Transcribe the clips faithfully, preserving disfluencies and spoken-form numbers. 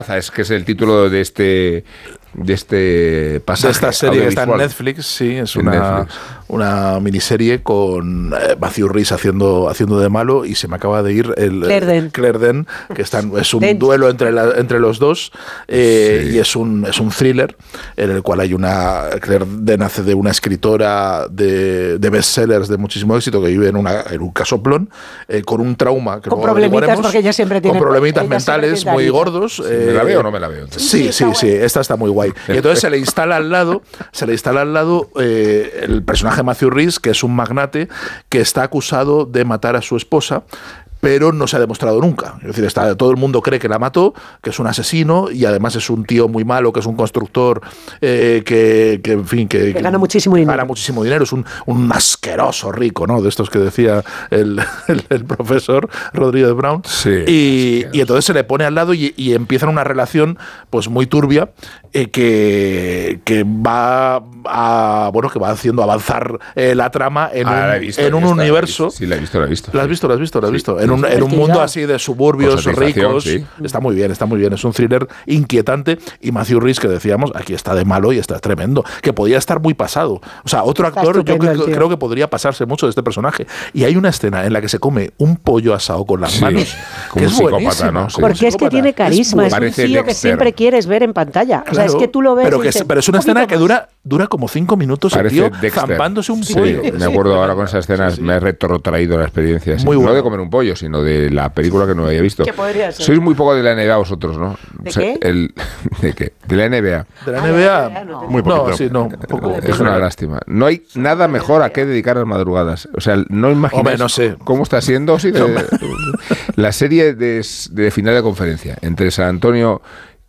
Es que es el título de este de este pasaje. De esta serie que está en Netflix, sí, es en una, Netflix. una miniserie con eh, Matthew Rhys haciendo, haciendo de malo, y se me acaba de ir el Claire Danes. Claire Danes, que están, es un Danes. duelo entre, la, entre los dos, eh, Sí. y es un, es un thriller en el cual hay una... Claire Danes hace de una escritora de, de bestsellers de muchísimo éxito que vive en, una, en un casoplón, eh, con un trauma que Con luego problemitas, averiguaremos, porque ella siempre tiene- con problemitas ella siempre mentales tiene muy dañitas. gordos. ¿Me la veo o no me la veo? Sí, Sí, sí, está sí, esta está muy guay. Y entonces se le instala al lado, se le instala al lado eh, el personaje Matthew Rhys, que es un magnate que está acusado de matar a su esposa, pero no se ha demostrado nunca. Es decir, está, todo el mundo cree que la mató, que es un asesino, y además es un tío muy malo, que es un constructor eh, que, que, en fin, que, Que gana muchísimo dinero. Gana muchísimo dinero, es un, un asqueroso rico, ¿no? De estos que decía el, el, el profesor Rodríguez de Brown. Sí, y, y entonces se le pone al lado y, y empiezan una relación pues muy turbia, eh, que, que va a, bueno, que va haciendo avanzar eh, la trama en Ah, la he un, visto, en un ya está, la he universo. visto. Sí, la he visto, la he visto. ¿La has visto? ¿La has visto? ¿La has Sí. visto? En un, Sí, sí. en un mundo Divertida. así de suburbios Con satisfacción, ricos. sí. Está muy bien, está muy bien. Es un thriller inquietante. Y Matthew Rhys, que decíamos, aquí está de malo y está tremendo. Que podía estar muy pasado. O sea, otro Está actor, yo estupendo creo, el tío. creo que podría pasarse mucho de este personaje. Y hay una escena en la que se come un pollo asado con las Sí, manos. como que un es psicópata, buenísima, ¿no? Sí. como un Porque es que psicópata. tiene carisma, es, muy- un Parece tío que Dexter. siempre quieres ver en pantalla. O sea, es Claro, que tú lo ves Pero, y que es, dices, pero es una "Un poquito escena que más". dura, dura como cinco minutos Parece el tío Dexter. zampándose un Sí, pollo. me acuerdo ahora con esas escenas, me he retrotraído la experiencia. sí. Muy No bueno. de comer un pollo, sino de la película que no había visto. ¿Qué podría ser? Sois muy poco de la N B A vosotros, ¿no? ¿De qué? El, ¿De qué? De la N B A. De la Ah, N B A. de la N B A no Muy poquito. No, sí, no. un poco. Es una lástima. No hay nada mejor a qué dedicar las madrugadas. O sea, no imagináis Hombre, no sé. cómo está siendo sí, de- la serie de, de final de conferencia entre San Antonio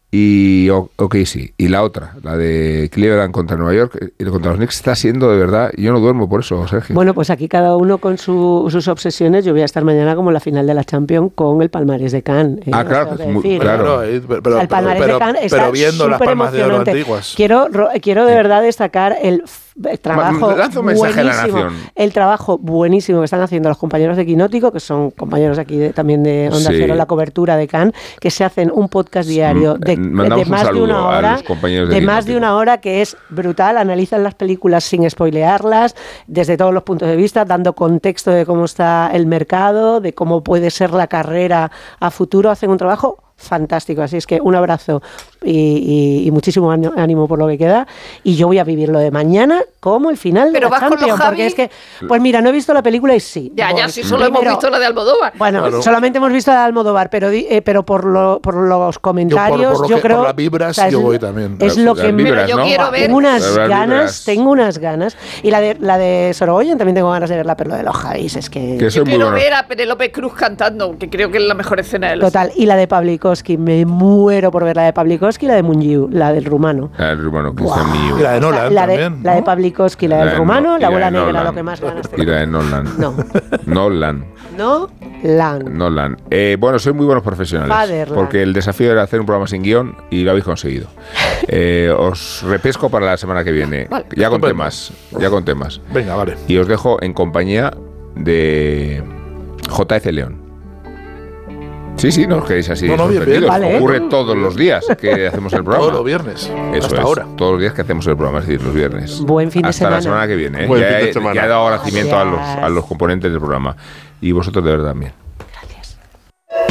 y O K C y la otra, la de Cleveland contra Nueva York y contra los Knicks, está siendo de verdad. Yo no duermo por eso, Sergio. Bueno, pues aquí cada uno con su- sus obsesiones. Yo voy a estar mañana como en la final de la Champions con el palmarés de Cannes. eh, Ah, os claro, tengo que es muy- decir, ¿eh? claro. Pero, eh, pero, pero, el palmarés pero- de Cannes está pero viendo las palmas de oro superemocionante. antiguas. Quiero, ro- quiero de verdad destacar el f- trabajo Lanza un mensaje a la buenísimo, nación. el trabajo buenísimo que están haciendo los compañeros de Quinótico, que son compañeros aquí de- también de Onda Sí. Cero, la cobertura de Cannes, que se hacen un podcast diario de, Mandamos de un más de saludo una a hora, los compañeros de de más de Quinótico. una hora, que es brutal. Analizan las películas sin spoilearlas, desde todos los puntos de vista, dando contexto de cómo está el mercado, de cómo puede ser la carrera a futuro. Hacen un trabajo fantástico, así es que un abrazo y, y- y muchísimo ánimo- ánimo por lo que queda, y yo voy a vivir lo de mañana como el final de Pero la vas con los Champions, Javi. porque es que, pues mira, no he visto la película y sí. Ya, ya, voy. si solo hemos Primero, visto la de Almodóvar. bueno, Claro. solamente hemos visto la de Almodóvar, pero di- eh, pero por lo, por los comentarios, por lo yo que- creo, por las vibras, es, yo voy también. Es Las- lo las que me- vibras, Pero yo ¿no? quiero ver- tengo unas Las ganas, vibras. tengo unas ganas, y la de la de Sorogoyen también tengo ganas de verla, pero lo de los Javis es que Que Yo soy muy quiero bueno. ver a Penélope Cruz cantando, que creo que es la mejor escena de los... total, y la de Pavlikovsky, me muero por ver la de Pavlikovsky y la de Mungiu, la del rumano. Ah, el rumano, Cristian Guau. Mío. Y la de Nolan la de, también, la de ¿no? Pavlikovsky, la La del de rumano, No- y la la bola de negra, Nolan. lo que más ganas Y tengo. la de Nolan. No, Nolan. no, Lan. Nolan. Eh, bueno, sois muy buenos profesionales. Fatherland. Porque el desafío era hacer un programa sin guión y lo habéis conseguido. Eh, os repesco para la semana que viene. Vale. Ya con Estupendo. temas. Ya con temas. Venga, vale. Y os dejo en compañía de J F León. Sí, sí, no os quedéis así No, no, bien, sorprendidos. bien. Vale. Ocurre todos los días que hacemos el programa. Todos los viernes. Eso hasta es, ahora. todos los días que hacemos el programa, es decir, los viernes. Buen fin de Hasta la semana. semana que viene. ¿eh? Buen Ya, fin de he, semana. ya he dado agradecimiento a los, Gracias. a los componentes del programa. Y vosotros de verdad también.